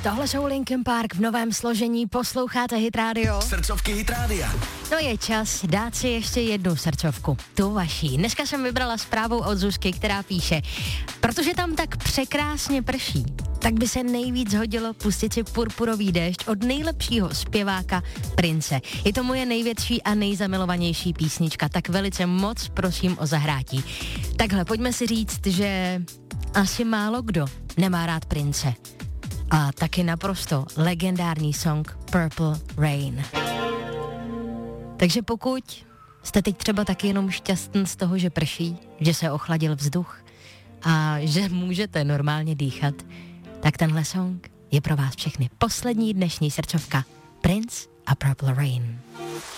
Tohle jsou Linkin Park v novém složení, posloucháte Hit Radio. Srdcovky Hit Radia. No je čas dát si ještě jednu srdcovku, tu vaší. Dneska jsem vybrala zprávu od Zuzky, která píše, protože tam tak překrásně prší, tak by se nejvíc hodilo pustit si Purpurový déšť od nejlepšího zpěváka Prince. Je to moje největší a nejzamilovanější písnička, tak velice moc prosím o zahrátí. Takhle, pojďme si říct, že asi málo kdo nemá rád Prince. A taky naprosto legendární song Purple Rain. Takže pokud jste teď třeba taky jenom šťastný z toho, že prší, že se ochladil vzduch a že můžete normálně dýchat, tak tenhle song je pro vás všechny. Poslední dnešní srdcovka Prince a Purple Rain.